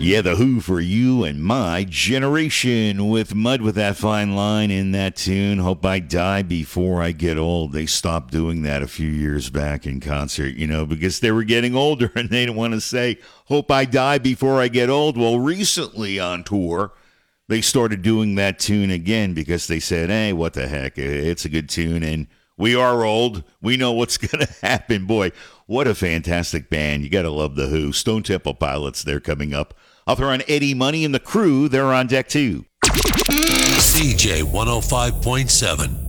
Yeah, The Who for You and My Generation with Mud with that fine line in that tune. Hope I die before I get old. They stopped doing that a few years back in concert, because they were getting older and they didn't want to say, hope I die before I get old. Well, recently on tour, they started doing that tune again because they said, hey, what the heck? It's a good tune and we are old. We know what's going to happen. Boy, what a fantastic band. You got to love The Who. Stone Temple Pilots, they're coming up. I'll throw on Eddie Money and the crew. They're on deck too. CJ 105.7.